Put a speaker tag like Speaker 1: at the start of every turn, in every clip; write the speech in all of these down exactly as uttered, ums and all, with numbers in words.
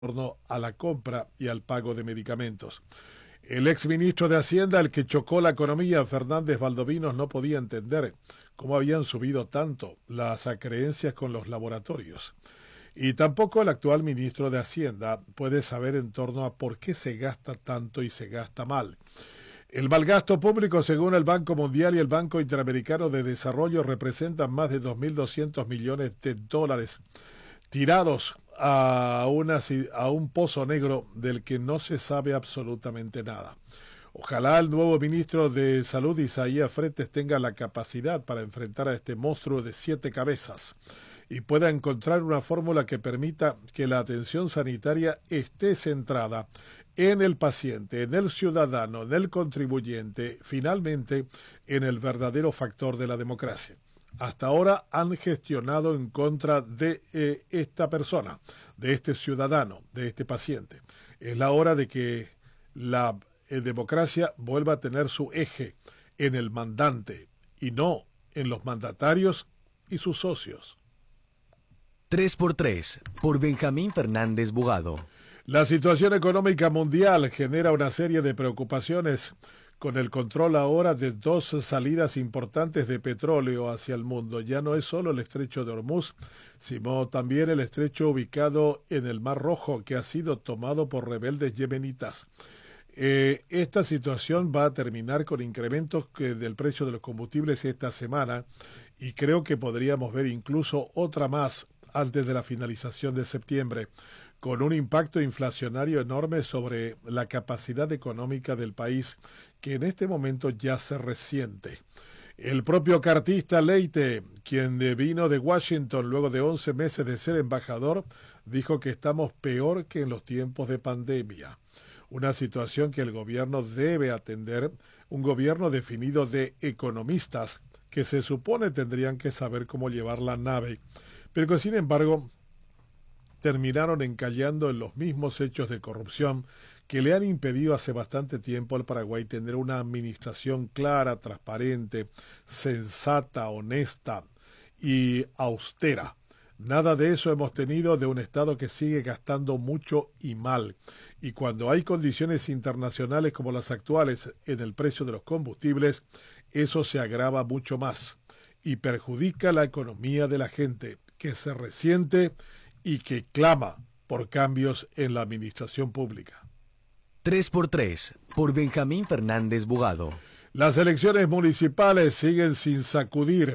Speaker 1: torno a la compra y al pago de medicamentos. El exministro de Hacienda, el que chocó la economía, Fernández Valdovinos, no podía entender cómo habían subido tanto las acreencias con los laboratorios. Y tampoco el actual ministro de Hacienda puede saber en torno a por qué se gasta tanto y se gasta mal. El malgasto público, según el Banco Mundial y el Banco Interamericano de Desarrollo, representan más de dos mil doscientos millones de dólares tirados a, una, a un pozo negro del que no se sabe absolutamente nada. Ojalá el nuevo ministro de Salud, Isaías Fretes, tenga la capacidad para enfrentar a este monstruo de siete cabezas y pueda encontrar una fórmula que permita que la atención sanitaria esté centrada en el paciente, en el ciudadano, en el contribuyente, finalmente en el verdadero factor de la democracia. Hasta ahora han gestionado en contra de eh, esta persona, de este ciudadano, de este paciente. Es la hora de que la eh, democracia vuelva a tener su eje en el mandante y no en los mandatarios y sus socios.
Speaker 2: tres por tres, por Benjamín Fernández Bugado.
Speaker 1: La situación económica mundial genera una serie de preocupaciones con el control ahora de dos salidas importantes de petróleo hacia el mundo. Ya no es solo el estrecho de Hormuz, sino también el estrecho ubicado en el Mar Rojo, que ha sido tomado por rebeldes yemenitas. Eh, esta situación va a terminar con incrementos que, del precio de los combustibles esta semana, y creo que podríamos ver incluso otra más antes de la finalización de septiembre, con un impacto inflacionario enorme sobre la capacidad económica del país, que en este momento ya se resiente. El propio cartista Leite, quien vino de Washington luego de once meses de ser embajador, dijo que estamos peor que en los tiempos de pandemia. Una situación que el gobierno debe atender, un gobierno definido de economistas que se supone tendrían que saber cómo llevar la nave, pero que sin embargo terminaron encallando en los mismos hechos de corrupción que le han impedido hace bastante tiempo al Paraguay tener una administración clara, transparente, sensata, honesta y austera. Nada de eso hemos tenido de un Estado que sigue gastando mucho y mal. Y cuando hay condiciones internacionales como las actuales en el precio de los combustibles, eso se agrava mucho más y perjudica la economía de la gente, que se resiente y que clama por cambios en la administración pública.
Speaker 2: tres por tres, por Benjamín Fernández Bugado.
Speaker 1: Las elecciones municipales siguen sin sacudir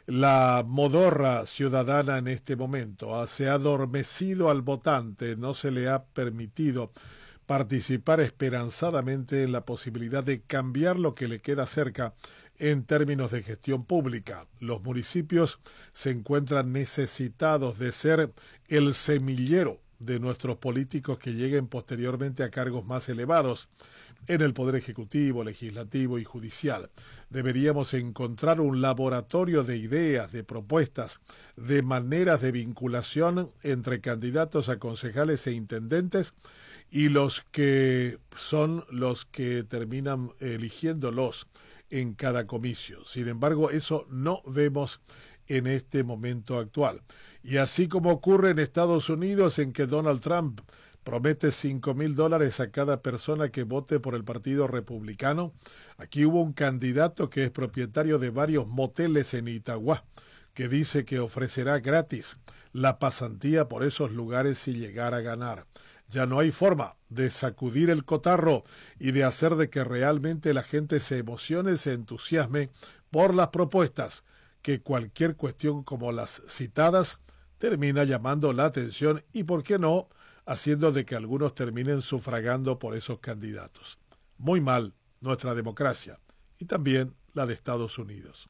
Speaker 1: la modorra ciudadana en este momento. Se ha adormecido al votante, no se le ha permitido participar esperanzadamente en la posibilidad de cambiar lo que le queda cerca en términos de gestión pública. Los municipios se encuentran necesitados de ser el semillero de nuestros políticos que lleguen posteriormente a cargos más elevados en el Poder Ejecutivo, Legislativo y Judicial. Deberíamos encontrar un laboratorio de ideas, de propuestas, de maneras de vinculación entre candidatos a concejales e intendentes y los que son los que terminan eligiéndolos en cada comicio. Sin embargo, eso no vemos en este momento actual. Y así como ocurre en Estados Unidos, en que Donald Trump promete cinco mil dólares a cada persona que vote por el Partido Republicano, aquí hubo un candidato que es propietario de varios moteles en Itagüá, que dice que ofrecerá gratis la pasantía por esos lugares si llegara a ganar. Ya no hay forma de sacudir el cotarro y de hacer de que realmente la gente se emocione, se entusiasme por las propuestas, que cualquier cuestión como las citadas termina llamando la atención y, ¿por qué no?, haciendo de que algunos terminen sufragando por esos candidatos. Muy mal nuestra democracia y también la de Estados Unidos.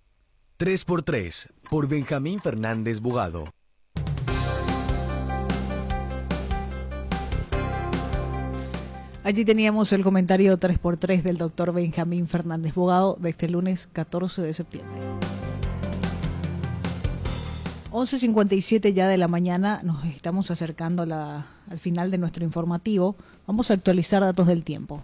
Speaker 2: tres por tres, por Benjamín Fernández Bugado.
Speaker 3: Allí teníamos el comentario tres por tres del doctor Benjamín Fernández Bugado de este lunes catorce de septiembre. once cincuenta y siete ya de la mañana, nos estamos acercando a la, al final de nuestro informativo. Vamos a actualizar datos del tiempo.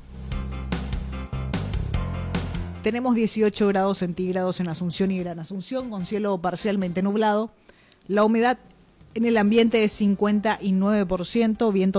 Speaker 3: Tenemos dieciocho grados centígrados en Asunción y Gran Asunción, con cielo parcialmente nublado. La humedad En el ambiente es cincuenta y nueve por ciento, viento